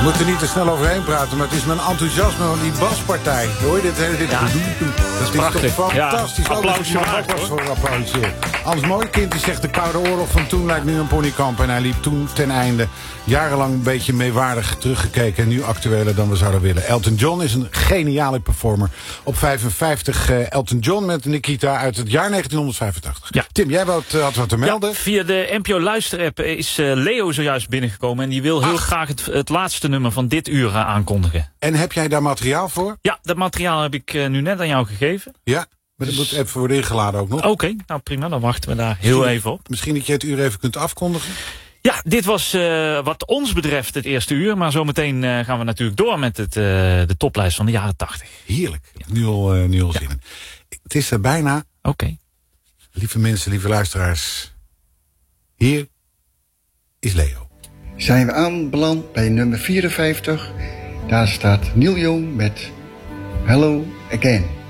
moet er niet te snel overheen praten, maar het is mijn enthousiasme van die baspartij. Hoor je dit hele dit? Ja, dat is prachtig. toch fantastisch. Ja, applausje waard, hoor. Voor applaudisseren. Anders mooi kind die zegt de Koude Oorlog van toen lijkt nu een ponykamp. En hij liep toen ten einde jarenlang een beetje meewaardig teruggekeken. En nu actueler dan we zouden willen. Elton John is een geniale performer. Op 55 Elton John met Nikita uit het jaar 1985. Ja. Tim, jij had wat te melden? Ja, via de NPO Luisterapp is Leo zojuist binnengekomen. En die wil heel graag het laatste nummer van dit uur aankondigen. En heb jij daar materiaal voor? Ja, dat materiaal heb ik nu net aan jou gegeven. Ja, maar dat moet even worden ingeladen ook nog. Oké, nou prima, dan wachten we daar heel even op. Misschien dat je het uur even kunt afkondigen? Ja, dit was wat ons betreft het eerste uur. Maar zometeen gaan we natuurlijk door met de toplijst van de jaren 80. Heerlijk. Ja. Nu al zin in. Het is er bijna. Oké. Lieve mensen, lieve luisteraars. Hier is Leo. Zijn we aanbeland bij nummer 54. Daar staat Neil Young met Hello Again.